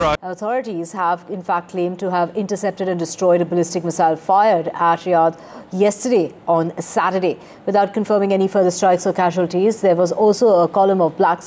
Authorities have in fact claimed to have intercepted and destroyed a ballistic missile fired at Riyadh yesterday on Saturday. Without confirming any further strikes or casualties, there was also a column of black